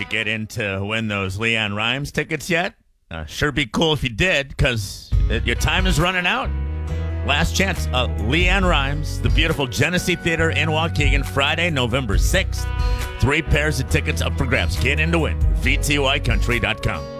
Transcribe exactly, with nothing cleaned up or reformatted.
you get in to win those Leanne Rimes tickets yet? Uh, sure be cool if you did, because your time is running out. Last chance. Uh, Leanne Rimes, the beautiful Genesee Theater in Waukegan, Friday, November sixth. Three pairs of tickets up for grabs. Get in to win. V T Y country dot com.